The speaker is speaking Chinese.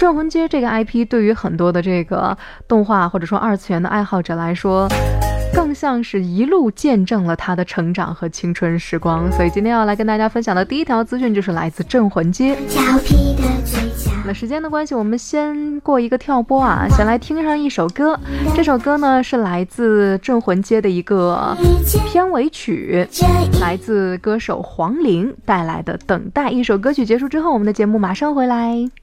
镇魂街这个 IP 对于很多的这个动画或者说二次元的爱好者来说，更像是一路见证了他的成长和青春时光。所以今天要来跟大家分享的第一条资讯就是来自镇魂街。那时间的关系，我们先过一个跳播啊，先来听上一首歌。这首歌呢是来自镇魂街的一个片尾曲，来自歌手黄龄带来的《等待》。一首歌曲结束之后，我们的节目马上回来。